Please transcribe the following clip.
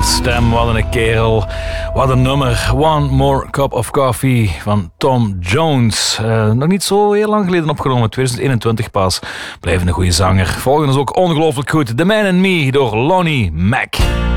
een stem, wat een kerel. Wat een nummer. One More Cup of Coffee van Tom Jones. Nog niet zo heel lang geleden opgenomen, 2021 pas. Blijft een goede zanger. Volgende is ook ongelooflijk goed. The Man and Me door Lonnie Mac.